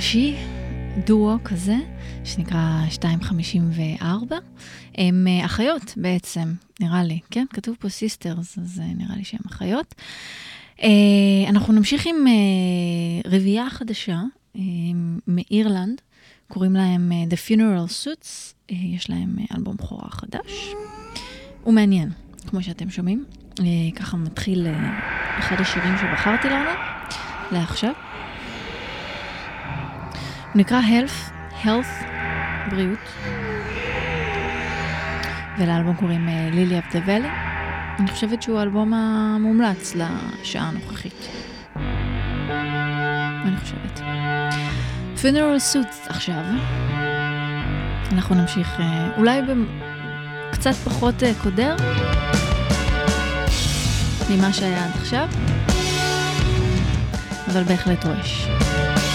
נשי, דואו כזה, שנקרא 254. הם אחיות בעצם, נראה לי, כן? כתוב פה סיסטרס, אז נראה לי שהם אחיות. אנחנו נמשיך עם רביעייה חדשה מאירלנד, קוראים להם The Funeral Suits, יש להם אלבום בכורה חדש. הוא מעניין, כמו שאתם שומעים. ככה מתחיל אחד השירים שבחרתי לנו, לעכשיו. הוא נקרא Health, בריאות. ולאלבום קוראים Lily of the Valley. אני חושבת שהוא האלבום המומלץ לשעה הנוכחית. אני חושבת. Funeral Suits עכשיו. אנחנו נמשיך אולי קצת פחות קודר ממה שהיה עד עכשיו, אבל בהחלט רועש.